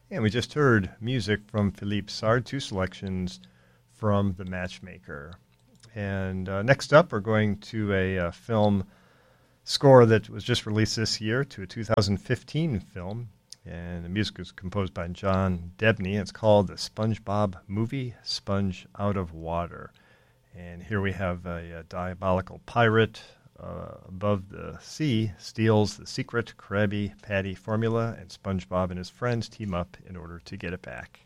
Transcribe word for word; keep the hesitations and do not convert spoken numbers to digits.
And we just heard music from Philippe Sard, two selections from The Matchmaker. And uh, next up, we're going to a uh, film score that was just released this year to a two thousand fifteen film. And the music was composed by John Debney. It's called The SpongeBob Movie, Sponge Out of Water. And here we have a, a diabolical pirate uh, above the sea steals the secret Krabby Patty formula, and SpongeBob and his friends team up in order to get it back.